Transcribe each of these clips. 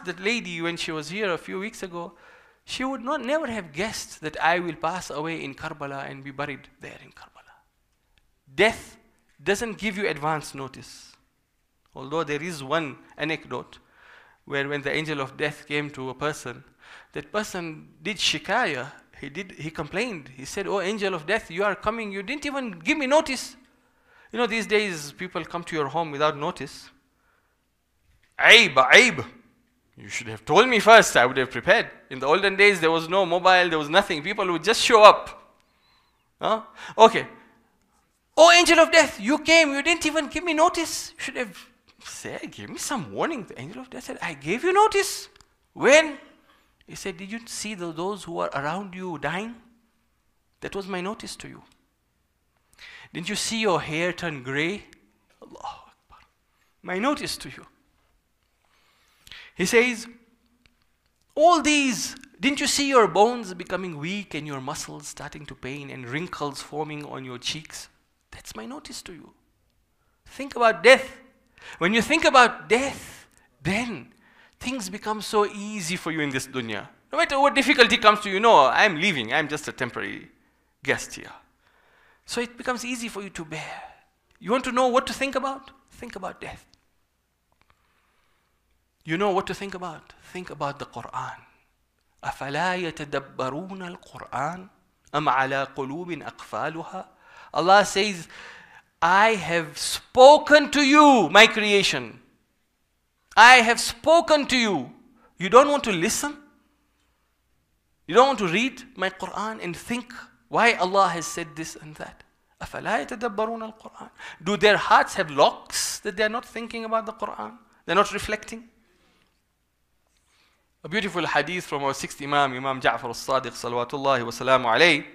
asked that lady when she was here a few weeks ago, she would never have guessed that I will pass away in Karbala and be buried there in Karbala. Death doesn't give you advance notice. Although there is one anecdote where when the angel of death came to a person, that person did shikaya, he complained. He said, "Oh, angel of death, you are coming, you didn't even give me notice." You know, these days people come to your home without notice. Aib. You should have told me first, I would have prepared. In the olden days, there was no mobile, there was nothing. People would just show up. Huh? Okay. "Oh, angel of death, you came, you didn't even give me notice. You should have said, give me some warning." The angel of death said, "I gave you notice." "When?" He said, "Did you see those who are around you dying? That was my notice to you. Didn't you see your hair turn gray? Allahu Akbar. My notice to you." He says, "All these, didn't you see your bones becoming weak and your muscles starting to pain and wrinkles forming on your cheeks? That's my notice to you. Think about death. When you think about death, then things become so easy for you in this dunya. No matter what difficulty comes to you, no, I'm leaving, I'm just a temporary guest here. So it becomes easy for you to bear. You want to know what to think about? Think about death. You know what to think about? Think about the Quran. أَفَلَا يَتَدَبَّرُونَ الْقُرْآنَ أَمْ عَلَىٰ قُلُوبٍ أَقْفَالُهَا. Allah says, I have spoken to you, my creation. I have spoken to you. You don't want to listen? You don't want to read my Quran and think why Allah has said this and that? أَفَلَا يَتَدَبَّرُونَ الْقُرْآنَ. Do their hearts have locks that they're not thinking about the Quran? They're not reflecting? A beautiful hadith from our sixth Imam, Imam Ja'far al-Sadiq, salawatullahi wa salamu alayhi.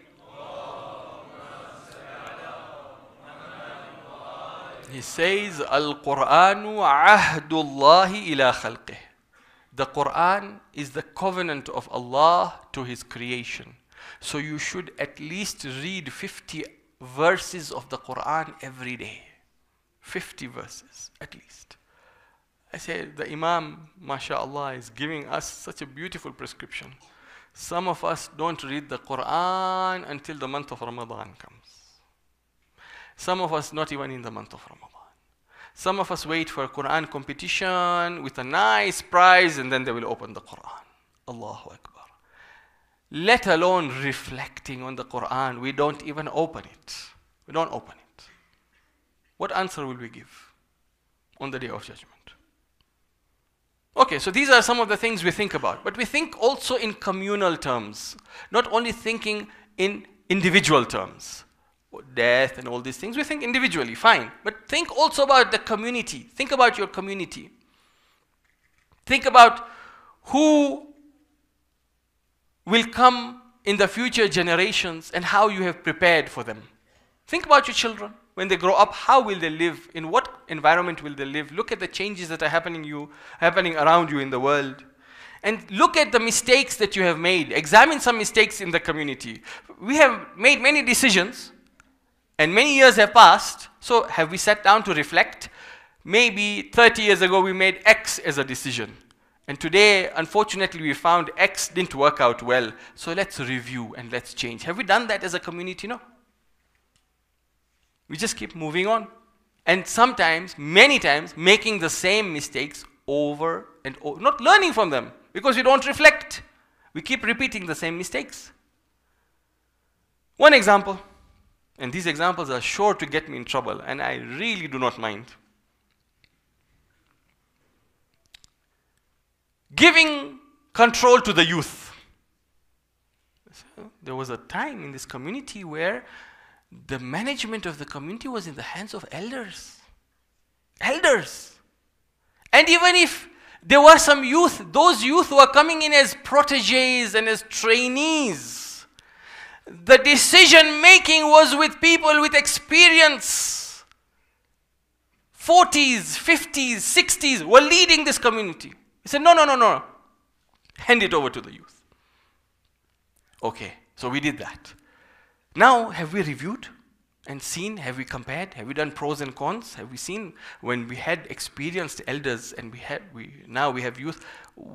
He says, Al-Qur'anu ahdullahi ila khalqih. The Quran is the covenant of Allah to His creation. So you should at least read 50 verses of the Quran every day. 50 verses, at least. I say, the Imam, mashallah, is giving us such a beautiful prescription. Some of us don't read the Quran until the month of Ramadan comes. Some of us not even in the month of Ramadan. Some of us wait for a Quran competition with a nice prize and then they will open the Quran. Allahu Akbar. Let alone reflecting on the Quran, we don't even open it. We don't open it. What answer will we give on the Day of Judgment? Okay, so these are some of the things we think about. But we think also in communal terms. Not only thinking in individual terms. Death and all these things, we think individually, fine. But think also about the community. Think about your community. Think about who will come in the future generations and how you have prepared for them. Think about your children. When they grow up, how will they live? In what environment will they live? Look at the changes that are happening around you in the world. And look at the mistakes that you have made. Examine some mistakes in the community. We have made many decisions. And many years have passed, so have we sat down to reflect? Maybe 30 years ago we made X as a decision. And today, unfortunately, we found X didn't work out well. So let's review and let's change. Have we done that as a community? No. We just keep moving on. And sometimes, many times, making the same mistakes over and over. Not learning from them, because we don't reflect. We keep repeating the same mistakes. One example. And these examples are sure to get me in trouble, and I really do not mind. Giving control to the youth. There was a time in this community where the management of the community was in the hands of elders. Elders. And even if there were some youth, those youth were coming in as proteges and as trainees. The decision making was with people with experience. 40s, 50s, 60s were leading this community. He said, no. Hand it over to the youth. Okay, so we did that. Now, have we reviewed and seen? Have we compared? Have we done pros and cons? Have we seen when we had experienced elders and now we have youth?